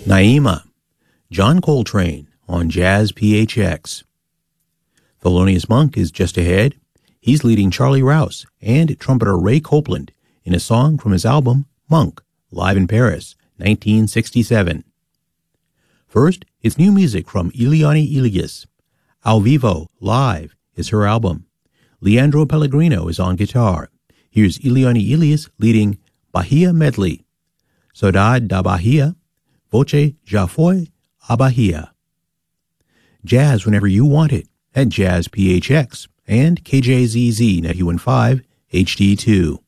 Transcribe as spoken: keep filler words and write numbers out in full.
Naima, John Coltrane on Jazz P H X. Thelonious Monk is just ahead. He's leading Charlie Rouse and trumpeter Ray Copeland in a song from his album Monk, live in Paris, nineteen sixty-seven. First, it's new music from Eliane Elias. Al Vivo, Live, is her album. Leandro Pellegrino is on guitar. Here's Eliane Elias leading Bahia Medley. Saudade da Bahia, Voce Já Foi a Bahia. Jazz whenever you want it at Jazz P H X and K J Z Z ninety-one point five H D two.